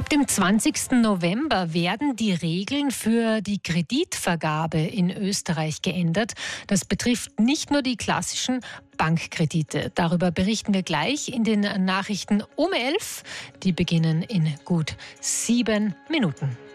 Ab dem 20. November werden die Regeln für die Kreditvergabe in Österreich geändert. Das betrifft nicht nur die klassischen Bankkredite. Darüber berichten wir gleich in den Nachrichten um 11. Die beginnen in gut 7 Minuten.